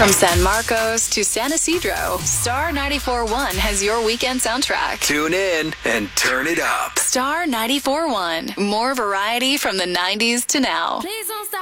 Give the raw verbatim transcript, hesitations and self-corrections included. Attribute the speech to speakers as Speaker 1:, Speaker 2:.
Speaker 1: From San Marcos to San Isidro, Star ninety-four point one has your weekend soundtrack.
Speaker 2: Tune in and turn it up.
Speaker 1: Star ninety-four point one. More variety from the nineties to now.
Speaker 3: Please